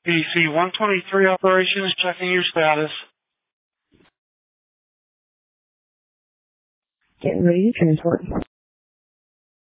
PC-123 operations, checking your status. Getting ready to transport.